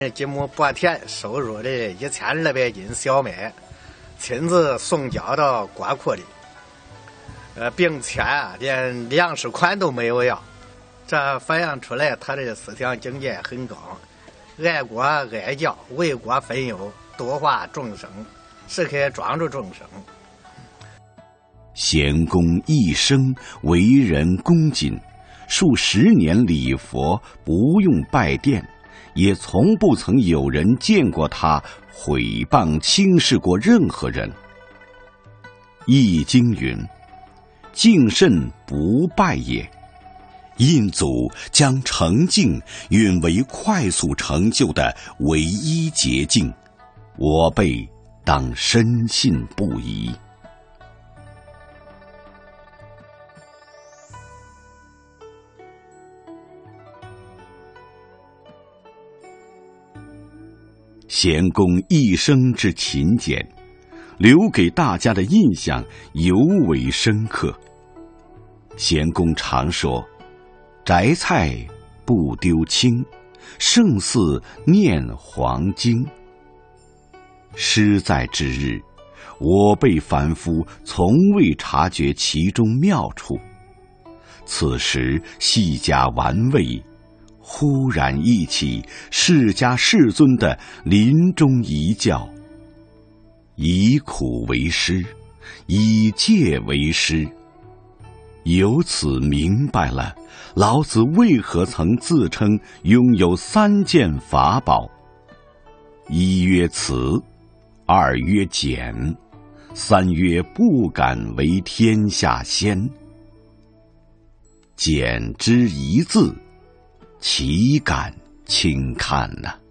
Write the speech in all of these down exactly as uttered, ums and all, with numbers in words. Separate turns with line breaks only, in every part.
几亩薄田收入的一千二百斤小麦，亲自送交到国库里，呃，并且啊，连粮食款都没有要，这反映出来他的思想境界很高，爱国爱教，为国分忧，度化众生，时刻庄助众生。
贤公一生为人恭谨，数十年礼佛，不用拜殿，也从不曾有人见过他毁谤轻视过任何人。易经云：敬慎不败也。印祖将诚敬允为快速成就的唯一捷径，我辈当深信不疑。贤公一生之勤俭，留给大家的印象尤为深刻。贤公常说：摘菜不丢青，胜似念黄经。诗在之日，我辈凡夫从未察觉其中妙处，此时细加玩味，忽然忆起释迦世尊的临终遗教：以苦为师，以戒为师。由此明白了老子为何曾自称拥有三件法宝：一曰慈，二曰俭，三曰不敢为天下先。俭之一字，岂敢轻看呢、啊？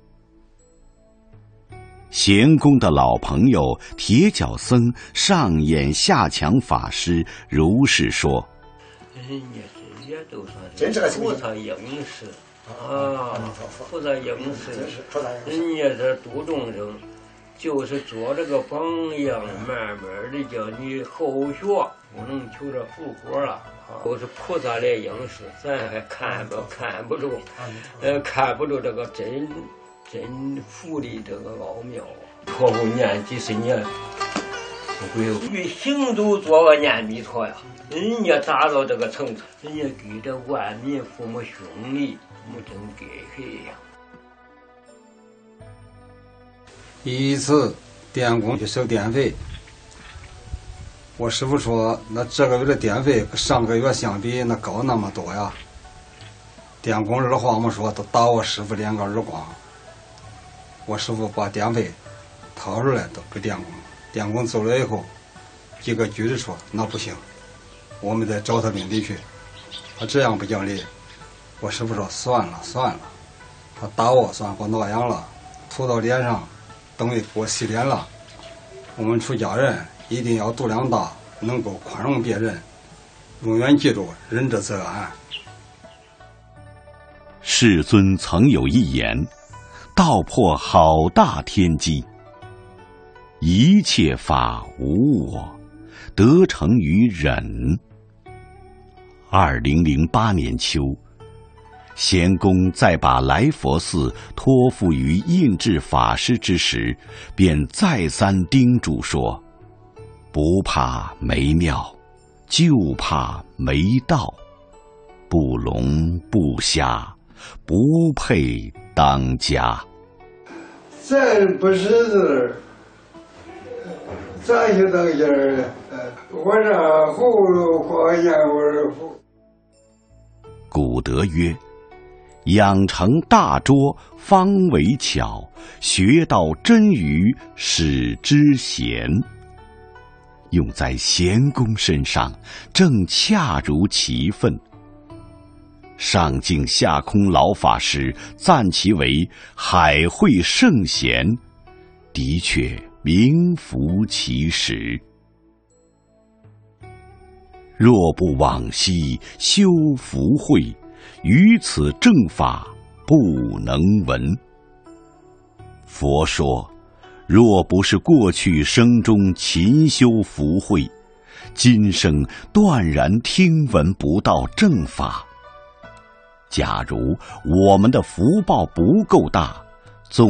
贤公的老朋友铁脚僧上演下强法师如是说：
人家这些都算是菩萨应时啊，菩萨应时，人家这度众生，就是做这个榜样，慢慢的叫你后学，不能求着复活了。都是菩萨来应时，咱还看不看不住，呃，看不住这个真真佛的这个奥妙啊！托付念几十年，不会与行走做个念弥陀呀。人家达到这个程度，人家给这万民父母兄弟，没真给谁呀？
一次电工去收电费，我师傅说，那这个月的电费跟上个月相比，那高那么多呀。电工二话没说，都打我师傅两个耳光。我师傅把电费掏出来都给电工，电工走了以后，几个局子说那不行，我们得找他领地去，他这样不讲理。我师傅说算了算了，他打我算给我挠痒了，涂到脸上，等于给我洗脸了。我们出家人一定要度量大，能够宽容别人，永远记住仁者则安。
世尊曾有一言，道破好大天机：一切法无我，得成于忍。二零零八年秋，贤公在把来佛寺托付于印智法师之时，便再三叮嘱说：不怕没庙，就怕没道，不聋不瞎，不配当家。
咱不识字，咋就当家了？我这葫芦花烟味。
古德曰：养成大拙，方为巧；学到真愚，使之贤。用在贤公身上，正恰如其分。上敬下空老法师赞其为海会圣贤，的确名副其实。若不往昔修福慧，于此正法不能闻。佛说，若不是过去生中勤修福慧，今生断然听闻不到正法。假如我们的福报不够大，